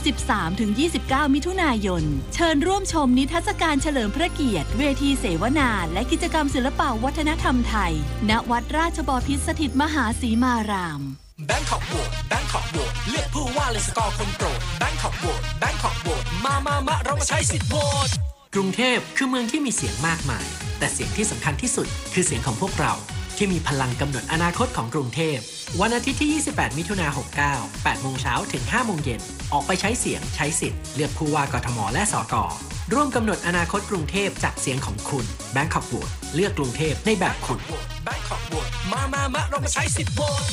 13-29 มิถุนายนเชิญร่วมชมนิทรรศการเฉลิมพระเกียรติเวทีเสวนาและกิจกรรมศิลปวัฒนธรรมไทยณวัดราชบพิตรสถิตมหาสีมารามแบงคอกโหวตแบงคอกโหวตเลือกผู้ว่าเลยสกอร์คนโปรดแบงคอกโหวตแบงคอกโหวตมาเรามาใช้สิทธิ์โหวตกรุงเทพคือเมืองที่มีเสียงมากมายแต่เสียงที่สำคัญที่สุดคือเสียงของพวกเราที่มีพลังกำหนดอนาคตของกรุงเทพวันอาทิตย์ที่ 28 มิถุนายน 69 8 โมงเช้าถึง 5 โมงเย็นออกไปใช้เสียงใช้สิทธิ์เลือกผู้ว่ากทมและสกร่วมกำหนดอนาคตกรุงเทพจากเสียงของคุณแบงคอกโหวตเลือกกรุงเทพในแบบคุณแบงคอกโหวตมาเรามาใช้สิทธิ์โหวต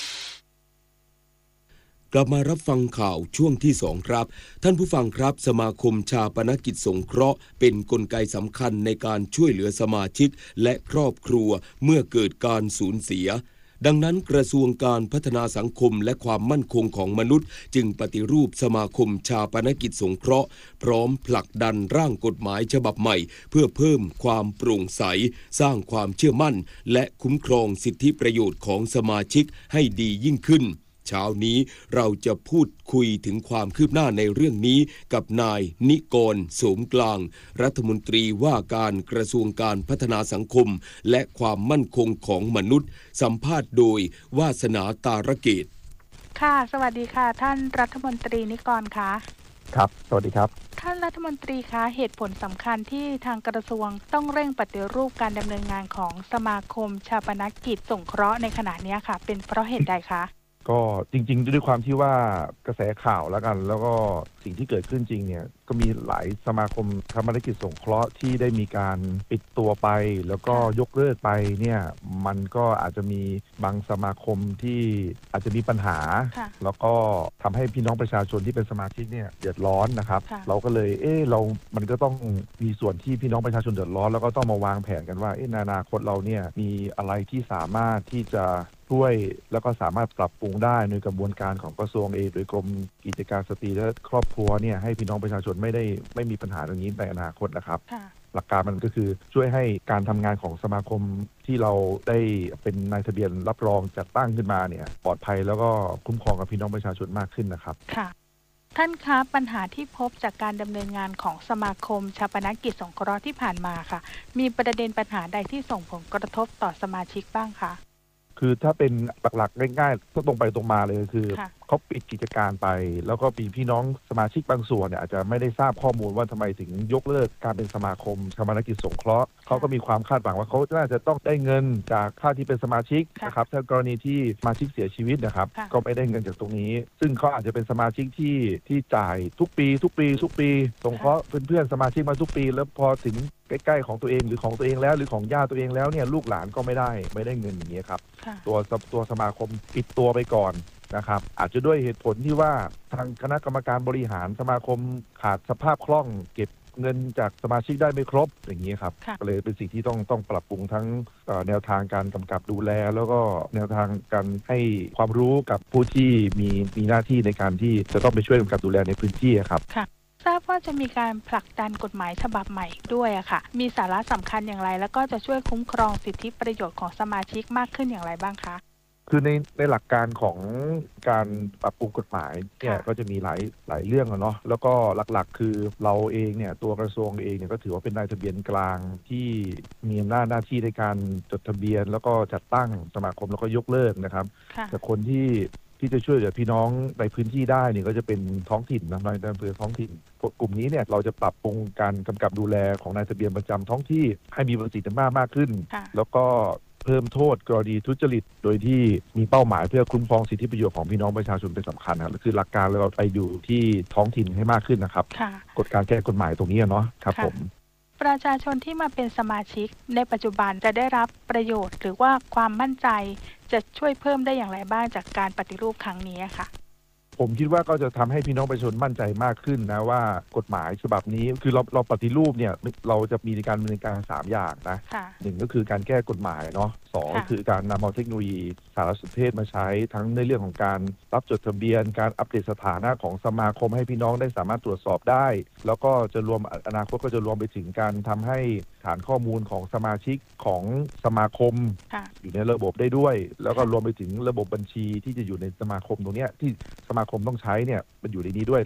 กลับมารับฟังข่าวช่วงที่2ครับท่านผู้ฟังครับสมาคมชาปนกิจสงเคราะห์เป็นกลไกสำคัญในการช่วยเหลือสมาชิกและครอบครัวเมื่อเกิดการสูญเสียดังนั้นกระทรวงการพัฒนาสังคมและความมั่นคงของมนุษย์จึงปฏิรูปสมาคมชาปนกิจสงเคราะห์พร้อมผลักดันร่างกฎหมายฉบับใหม่เพื่อเพิ่มความโปร่งใสสร้างความเชื่อมั่นและคุ้มครองสิทธิประโยชน์ของสมาชิกให้ดียิ่งขึ้นเช้านี้เราจะพูดคุยถึงความคืบหน้าในเรื่องนี้กับนายนิกรโสมกลางรัฐมนตรีว่าการกระทรวงการพัฒนาสังคมและความมั่นคงของมนุษย์สัมภาษณ์โดยวาสนาตาระเกตค่ะสวัสดีค่ะท่านรัฐมนตรีนิกรคะครับสวัสดีครับท่านรัฐมนตรีคะเหตุผลสำคัญที่ทางกระทรวงต้องเร่งปฏิรูปการดำเนินงานของสมาคมชาปนกิจสงเคราะห์ในขณะนี้ค่ะเป็นเพราะเหตุใดคะก็จริงๆด้วยความที่ว่ากระแสข่าวแล้วกันแล้วก็สิ่งที่เกิดขึ้นจริงเนี่ยก็มีหลายสมาคมชาปนกิจสงเคราะห์ที่ได้มีการปิดตัวไปแล้วก็ยกเลิกไปเนี่ยมันก็อาจจะมีบางสมาคมที่อาจจะมีปัญหาแล้วก็ทำให้พี่น้องประชาชนที่เป็นสมาชิกเนี่ยเดือดร้อนนะครับเราก็เลยมันก็ต้องมีส่วนที่พี่น้องประชาชนเดือดร้อนแล้วก็ต้องมาวางแผนกันว่าในอนาคตเราเนี่ยมีอะไรที่สามารถที่จะช่วยแล้วก็สามารถปรับปรุงได้ในกระบวนการของกระทรวงโดยกรมกิจการสตรีและครอบครัวเนี่ยให้พี่น้องประชาชนไม่มีปัญหาตรงนี้ในอนาคตนะครับหลักการมันก็คือช่วยให้การทำงานของสมาคมที่เราได้เป็นนายทะเบียนรับรองจัดตั้งขึ้นมาเนี่ยปลอดภัยแล้วก็คุ้มครองกับพี่น้องประชาชนมากขึ้นนะครับค่ะท่านคะปัญหาที่พบจากการดำเนินงานของสมาคมชาปนกิจสงเคราะห์ที่ผ่านมาค่ะมีประเด็นปัญหาใดที่ส่งผลกระทบต่อสมาชิกบ้างคะคือถ้าเป็นหลักๆง่ายๆก็ตรงไปตรงมาเลยคือเขาปิดกิจการไปแล้วก็มีพี่น้องสมาชิกบางส่วนเนี่ยอาจจะไม่ได้ทราบข้อมูลว่าทำไมถึงยกเลิกการเป็นสมาคมชาปนกิจสงเคราะห์เขาก็มีความคาดหวังว่าเขาน่าจะต้องได้เงินจากค่าที่เป็นสมาชิกนะครับถ้ากรณีที่สมาชิกเสียชีวิตนะครับก็ไม่ได้เงินจากตรงนี้ซึ่งเขาอาจจะเป็นสมาชิกที่จ่ายทุกปีสงเคราะห์เพื่อนๆสมาชิกมาทุกปีแล้วพอถึงใกล้ๆของตัวเองหรือของตัวเองแล้วหรือของญาติตัวเองแล้วเนี่ยลูกหลานก็ไม่ได้เงินอย่างนี้ครับตัวสมาคมปิดตัวไปก่อนนะครับอาจจะด้วยเหตุผลที่ว่าทางคณะกรรมการบริหารสมาคมขาดสภาพคล่องเก็บเงินจากสมาชิกได้ไม่ครบอย่างนี้ครับก็เลยเป็นสิ่งที่ต้องปรับปรุงทั้งแนวทางการกำกับดูแลแล้วก็แนวทางการให้ความรู้กับผู้ที่มีหน้าที่ในการที่จะต้องไปช่วยกำกับดูแลในพื้นที่ครับทราบว่าจะมีการผลักดันกฎหมายฉบับใหม่ด้วยอะค่ะมีสาระสำคัญอย่างไรแล้วก็จะช่วยคุ้มครองสิทธิประโยชน์ของสมาชิกมากขึ้นอย่างไรบ้างคะคือในหลักการของการปรับปรุงกฎหมายเนี่ยก็จะมีหลายเรื่องเนาะแล้วก็หลักๆคือเราเองเนี่ยตัวกระทรวงเองเนี่ยก็ถือว่าเป็นนายทะเบียนกลางที่มีหน้าที่ในการจดทะเบียนแล้วก็จัดตั้งสมาคมแล้วก็ยกเลิกนะครับแต่คนที่จะช่วยเหลือพี่น้องในพื้นที่ได้เนี่ยก็จะเป็นท้องถิ่นนะนายอำเภอท้องถิ่นกลุ่มนี้เนี่ยเราจะปรับปรุงการกำกับดูแลของนายทะเบียนประจำท้องที่ให้มีประสิทธิภาพมากขึ้นแล้วก็เพิ่มโทษกรณีทุจริตโดยที่มีเป้าหมายเพื่อคุ้มครองสิทธิประโยชน์ของพี่น้องประชาชนเป็นสำคัญนะคือหลักการเราไปอยู่ที่ท้องถิ่นให้มากขึ้นนะครับกฎการแก้กฎหมายตรงนี้เนาะครับผมประชาชนที่มาเป็นสมาชิกในปัจจุบันจะได้รับประโยชน์หรือว่าความมั่นใจจะช่วยเพิ่มได้อย่างไรบ้างจากการปฏิรูปครั้งนี้ค่ะผมคิดว่าก็จะทำให้พี่น้องประชาชนมั่นใจมากขึ้นนะว่ากฎหมายฉบับนี้คือเราปฏิรูปเนี่ยเราจะมีการดำเนินการ3อย่างนะ1ก็คือการแก้กฎหมายเนาะ2คือการนำเอาเทคโนโลยีสารสนเทศมาใช้ทั้งในเรื่องของการรับจดทะเบียนการอัปเดตสถานะของสมาคมให้พี่น้องได้สามารถตรวจสอบได้แล้วก็จะรวมอนาคตก็จะรวมไปถึงการทำให้ฐานข้อมูลของสมาชิกของสมาคมอยู่ในระบบได้ด้วยแล้วก็รวมไปถึงระบบบัญชีที่จะอยู่ในสมาคมตรงนี้ที่สมาคมต้องใช้เนี่ยมันอยู่ในนี้ด้วย